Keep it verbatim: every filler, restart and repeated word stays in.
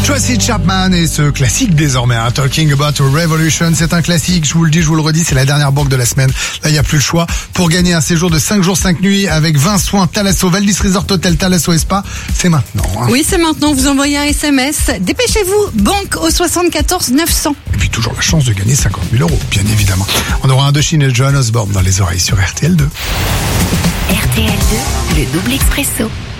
Tracy Chapman et ce classique désormais, hein, Talking About a Revolution, c'est un classique, je vous le dis, je vous le redis, c'est la dernière banque de la semaine. Là, il n'y a plus le choix. Pour gagner un séjour de cinq jours, cinq nuits avec vingt soins Thalasso, Valdis Resort Hotel, Thalasso et Spa, c'est maintenant. Hein. Oui, c'est maintenant, vous envoyez un S M S. Dépêchez-vous, banque au soixante-quatorze neuf cents. Et puis toujours la chance de gagner cinquante mille euros, bien évidemment. On aura un Indochine et Joan Osborne dans les oreilles sur R T L deux. R T L deux, le double expresso.